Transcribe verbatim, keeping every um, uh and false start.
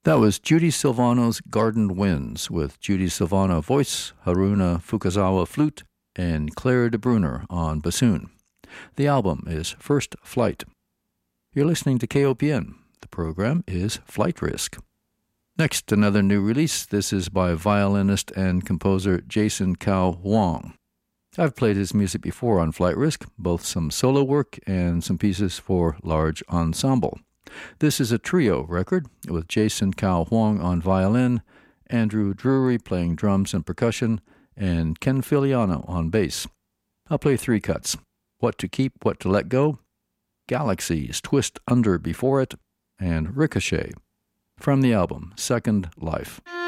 That was Judy Silvano's Garden Winds, with Judy Silvano voice, Haruna Fukazawa flute, and Claire de Brunner on bassoon. The album is First Flight. You're listening to K O P N. The program is Flight Risk. Next, another new release. This is by violinist and composer Jason Cao Huang. I've played his music before on Flight Risk, both some solo work and some pieces for large ensemble. This is a trio record with Jason Cao Huang on violin, Andrew Drury playing drums and percussion, and Ken Filiano on bass. I'll play three cuts: What to Keep, What to Let Go, Galaxies Twist Under Before It, and Ricochet, from the album Second Life.